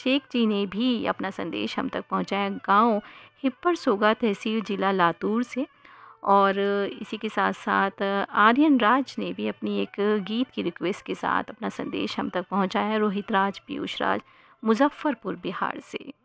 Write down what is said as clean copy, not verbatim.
शेख जी ने भी अपना संदेश हम तक पहुंचाया, गांव हिप्पर सोगा, तहसील जिला लातूर से। और इसी के साथ साथ आर्यन राज ने भी अपनी एक गीत की रिक्वेस्ट के साथ अपना संदेश हम तक पहुंचाया, रोहित राज, पीयूष राज, मुजफ्फरपुर बिहार से।